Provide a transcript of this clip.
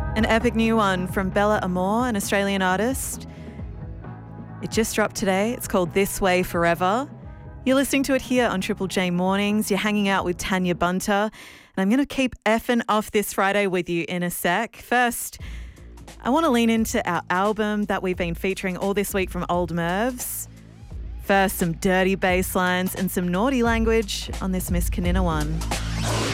An epic new one from Bella Amor, an Australian artist. It just dropped today. It's called This Way Forever. You're listening to it here on Triple J Mornings. You're hanging out with Tanya Bunter. And I'm going to keep effing off this Friday with you in a sec. First, I want to lean into our album that we've been featuring all this week from Old Mervs. First, some dirty bass lines and some naughty language on this Miss Kanina one.